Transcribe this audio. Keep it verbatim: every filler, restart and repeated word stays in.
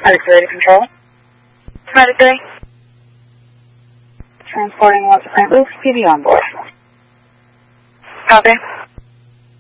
Medic three to control. Medic three. Transporting Walter Saint Luke's P V on board. Copy.